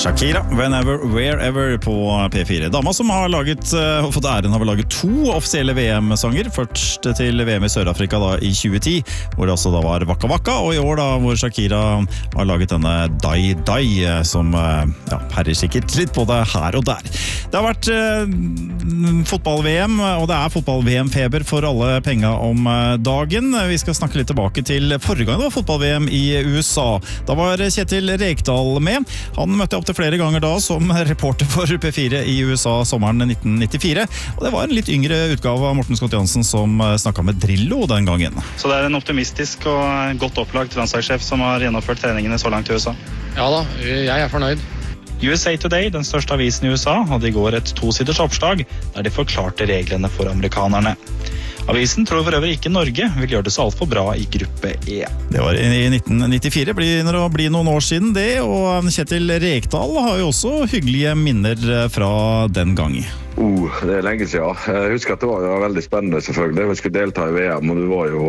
Shakira, Whenever, Wherever på P4. Dama som har fått æren av å lage 2 offisielle VM-sanger. Først til VM i Sør-Afrika da, i 2010, hvor det også da var Waka Waka, og i år da, hvor Shakira har laget denne Dai Dai, som herrer sikkert litt både her og der. Det har vært fotball-VM, og det er fotball-VM-feber for alle penga om dagen. Vi skal snakke litt tilbake til forrige gang det var fotball-VM i USA. Da var Kjetil Rekdal med. Han møtte opp til flere ganger da som reporter for P4 i USA sommeren 1994, og det var en litt yngre utgave av Morten Scott Jansen som snakket med Drillo den gangen. Så det er en optimistisk og godt opplagt landslagssjef som har gjennomført treningene så langt i USA? Ja da, jeg er fornøyd. USA Today, den største avisen i USA, hadde i går et 2-siders oppslag der de forklarte reglene for amerikanerne. Avisen tror for øvrig ikke Norge vil gjøre det så alt for bra i gruppe E. Det var i 1994, begynner å bli noen år siden det, og Kjetil Rekdal har jo også hyggelige minner fra den gangen. Det er lenge siden. Jeg husker at det var veldig spennende selvfølgelig. Vi skulle delta i VM, og det var jo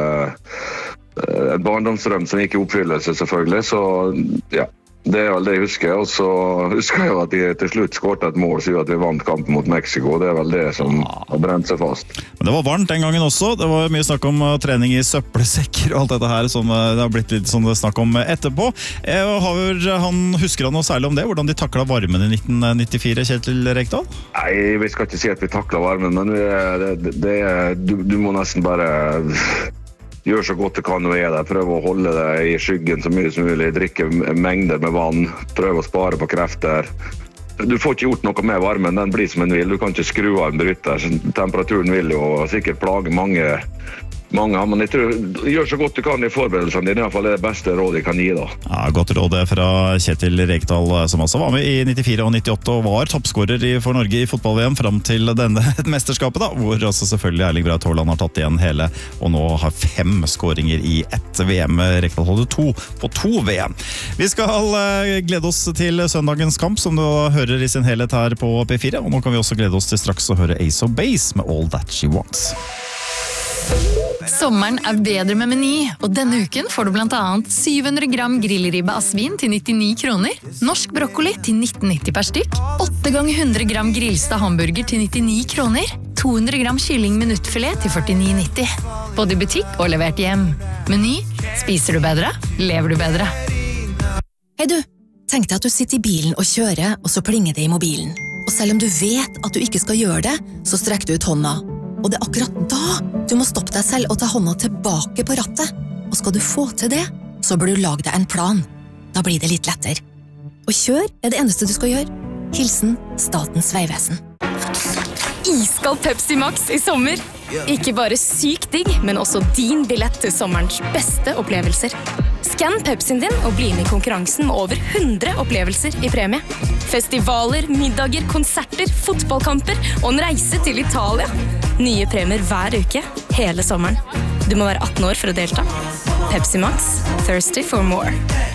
en barndomsdrøm som gikk i oppfyllelse selvfølgelig, så ja. Det er vel det jeg husker, og så husker jeg jo at de til slutt skårte et mål, så at vi vant kampen mot Mexico, det er vel det som har brent seg fast. Men det var varmt den gangen også, det var mye snakk om trening i søppelsekker og alt dette her, som det har blitt litt sånn snakk om etterpå. Husker han noe særlig om det, hvordan de taklet varmen i 1994, Kjetil Rekdal? Nei, vi skal ikke si at vi taklet varmen, men du må nesten bare gjør så godt du kan og er der, prøv å holde deg i skyggen så mye som mulig, drikke mengder med vann, prøv å spare på krefter. Du får ikke gjort noe med varmen, den blir som en vil, du kan ikke skru av en bryter, temperaturen vil jo sikkert plage mange, men jeg tror, gjør så godt du kan i forberedelsene, det er i hvert fall det beste rådet jeg kan gi da. Ja, godt råd fra Kjetil Rekdal, som også var med i 94 og 98 og var toppskårer for Norge i fotball-VM frem til denne mesterskapet da, hvor også selvfølgelig Erling Braut Haaland har tatt igjen hele, og nå har 5 skåringer i 1 VM. Rekdal holder 2 på 2 VM. Vi skal glede oss til søndagens kamp, som du hører i sin helhet her på P4, og nå kan vi også glede oss til straks å høre Ace of Base med All That She Wants. Sommeren er bedre med Meny, og denne uken får du blant annet 700 gram grillribbe av svin til 99 kroner, norsk brokkoli til 19,90 per stykk, 8 ganger 100 gram grillstad hamburger til 99 kroner, 200 gram kylling minuttfilet til 49,90. Både i butikk og levert hjem. Meny, spiser du bedre, lever du bedre. Hei du, tenk deg at du sitter i bilen og kjører, og så plinger det i mobilen. Og selv om du vet at du ikke skal gjøre det, så strekker du ut hånda. Og det er akkurat da du må stoppe deg selv og ta hånda tilbake på rattet. Og skal du få til det, så bør du lage deg en plan. Da blir det litt lettere. Og kjør er det eneste du skal gjøre. Hilsen Statens Vegvesen. Iskald Pepsi Max i sommer. Ikke bare sykt digg, men også din billett til sommerens beste opplevelser. Skann Pepsien din og bli med i konkurransen med over 100 opplevelser i premie. Festivaler, middager, konserter, fotballkamper og en reise til Italia. Nye premier hver uke, hele sommeren. Du må være 18 år for å delta. Pepsi Max, thirsty for more.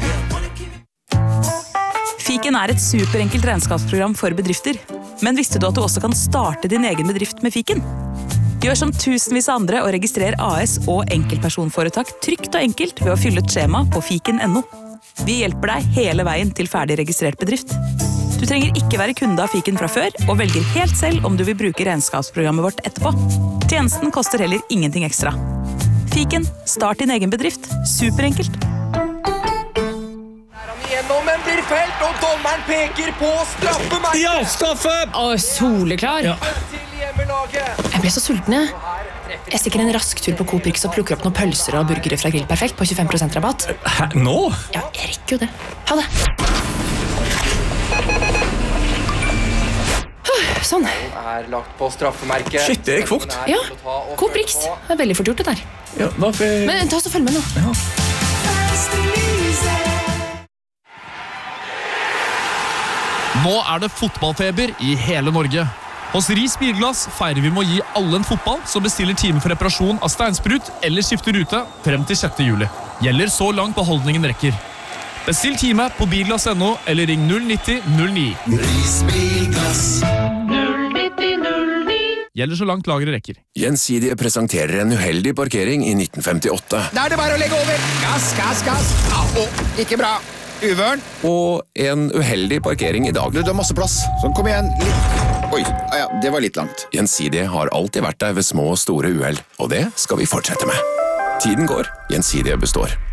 Fiken er et superenkelt regnskapsprogram for bedrifter. Men visste du at du også kan starte din egen bedrift med Fiken? Gjør som tusenvis av andre og registrer AS og enkeltpersonforetak trygt og enkelt ved å fylle et skjema på fiken.no. Vi hjelper deg hele veien til ferdig registrert bedrift. Du trenger ikke være kunde av Fiken fra før, og velger helt selv om du vil bruke regnskapsprogrammet vårt etterpå. Tjenesten koster heller ingenting ekstra. Fiken, start din egen bedrift. Superenkelt. Men blir felt, og dommeren peker på straffemerket. Ja, straffe! Soleklar. Ja. Jeg ble så sulten, jeg. Jeg stikker en rask tur på Coop-Rix og plukker opp noen pølser og burgere fra Grill Perfekt på 25% rabatt. Hæ, nå? Ja, jeg rekker jo det. Ha det. Sånn. Er lagt på straffemerket. Shit, det gikk fort. Ja, Coop-Rix. Det er veldig fort gjort det der. Ja, hvorfor? Men ta oss og følg med nå. Ja. Nå er det fotballfeber i hele Norge. Hos Ris Bilglass feirer vi med å gi alle en fotball som bestiller time for reparasjon av steinsprut eller skifter rute frem til 6. juli. Gjelder så langt beholdningen rekker. Bestill time på bilglass.no eller ring 090 09. Ris Bilglass 090 09. Gjelder så langt lageret rekker. Gjensidige presenterer en uheldig parkering i 1958. Da er det bare å legge over. Gass, gass, gass. Ikke bra. uvøren. Og en uheldig parkering i dag. Du har masse plass, så kom igjen. Oi, ja, det var litt langt. Gjensidige har alltid vært der ved små og store uheld, og det skal vi fortsette med. Tiden går, Gjensidige består.